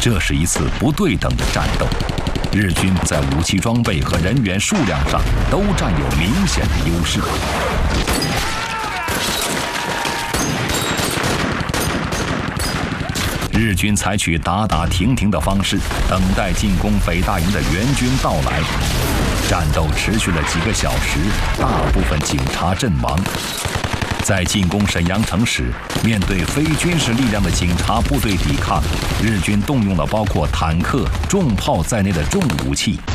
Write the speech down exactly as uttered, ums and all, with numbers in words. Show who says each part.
Speaker 1: 这是一次不对等的战斗，日军在武器装备和人员数量上都占有明显的优势。日军采取打打停停的方式，等待进攻北大营的援军到来。战斗持续了几个小时，大部分警察阵亡。在进攻沈阳城时，面对非军事力量的警察部队抵抗，日军动用了包括坦克、重炮在内的重武器。